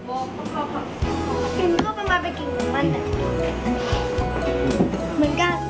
กินก็ประมาณไปกินของมันเหมือนกัน